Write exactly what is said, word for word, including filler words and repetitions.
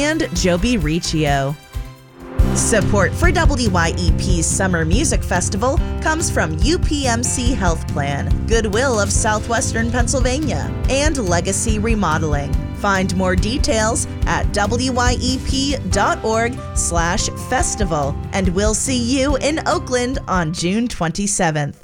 and Joby Riccio. Support for W Y E P's Summer Music Festival comes from U P M C Health Plan, Goodwill of Southwestern Pennsylvania, and Legacy Remodeling. Find more details at W Y E P dot org slash festival, and we'll see you in Oakland on June twenty-seventh.